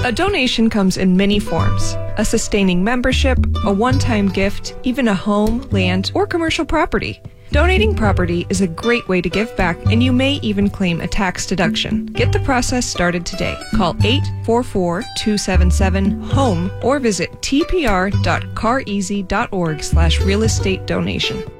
A donation comes in many forms: a sustaining membership, a one-time gift, even a home, land, or commercial property. Donating property is a great way to give back, and you may even claim a tax deduction. Get the process started today. Call 844-277-HOME or visit tpr.careasy.org/real estate donation.